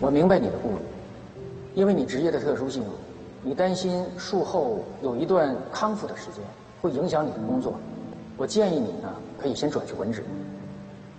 我明白你的顾虑，因为你职业的特殊性，你担心术后有一段康复的时间会影响你的工作。我建议你呢，可以先转去文职。